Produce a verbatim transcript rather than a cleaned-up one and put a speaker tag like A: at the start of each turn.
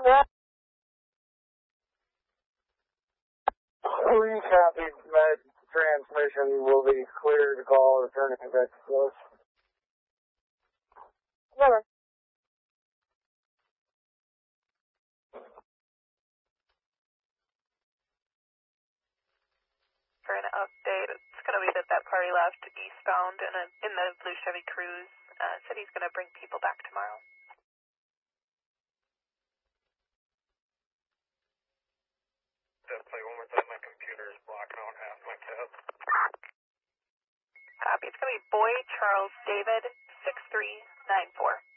A: Three copy, med transmission will be clear to call returning back to close.
B: Never.
C: For an update, it's going to be that that party left eastbound in, a, in the blue Chevy Cruze. Uh, said he's going to bring people back tomorrow.
D: Definitely one more time, my computer is blocking out half my tab.
C: Copy. It's going to be Boy Charles David six three nine four.